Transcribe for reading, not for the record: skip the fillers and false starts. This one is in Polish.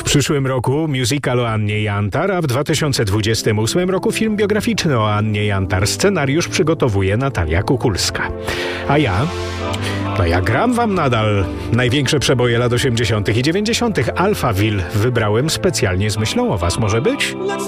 przyszłym roku musical o Annie Jantar, a w 2028 roku film biograficzny o Annie Jantar. Scenariusz przygotowuje Natalia Kukulska. A ja gram wam nadal największe przeboje lat 80. i 90. Alphaville wybrałem specjalnie z myślą o was. Może być?